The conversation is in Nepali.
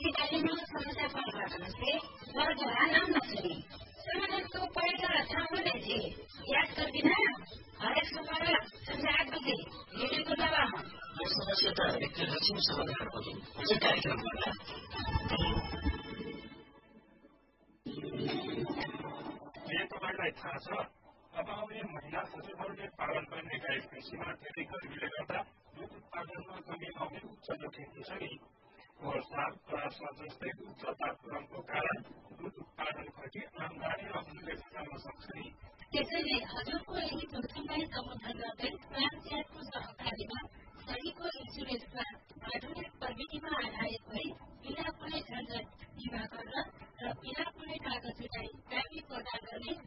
नेपालीमा समस्या परिवर्तनसे वर्गवा नाम नसुनी समाधानको पहिलो ठाउँले थिए याद गर्दिन हरेक सोमबार संध्या 8 बजे रेडियोको दबामा यो समस्या त एकैछिन समाधान हो अझै कार्यक्रम गर्दा के तपाईलाई थाहा छ अब आउने महिना हजुरहरूले पालन गर्ने गाई कृषिमा धेरै गर्मीले गर्दा दुध उत्पादनमा कमी आउने उच्च जोखिम हुन्छ नि वर्षा प्रवासमा जस्तै उच्च तापक्रमको कारण दुध उत्पादन घटी आमदानी र मूल्य घटाउन सक्छ नि त्यसैले हजुरको यही जोखिमलाई सम्बोधन गर्दै प्लान चेयरको सहकारीमा सहीको इन्सुरेन्स प्लान आधुनिक प्रविधिमा आधारित भई बिना कुनै झन्झट बिमा गर्न र बिना कुनै कागज जुटाई गाडी प्रदान गर्ने